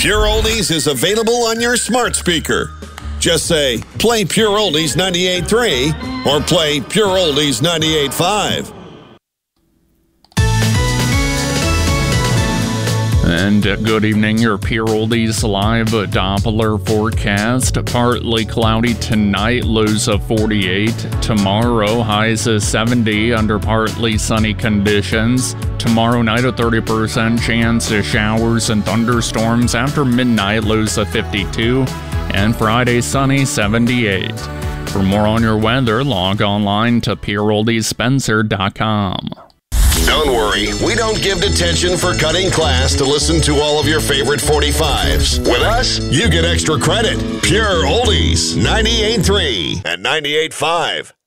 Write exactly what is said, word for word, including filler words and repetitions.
Pure Oldies is available on your smart speaker. Just say, play Pure Oldies ninety-eight point three or play Pure Oldies ninety-eight point five. And uh, good evening, your Pure Oldies live Doppler forecast. Partly cloudy tonight, lows of forty-eight. Tomorrow, highs of seventy under partly sunny conditions. Tomorrow night, a thirty percent chance of showers and thunderstorms. After midnight, lows of fifty-two. And Friday, sunny, seventy-eight. For more on your weather, log online to pure oldies spencer dot com. Don't worry, we don't give detention for cutting class to listen to all of your favorite forty-fives. With us, you get extra credit. Pure Oldies, ninety-eight point three and ninety-eight point five.